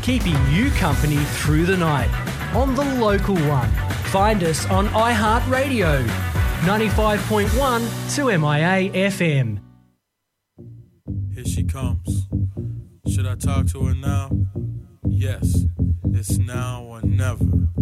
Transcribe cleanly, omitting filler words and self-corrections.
keeping you company through the night on the local one. Find us on iHeartRadio, 95.1 2MIA FM. Here she comes. Should I talk to her now? Yes, it's now or never.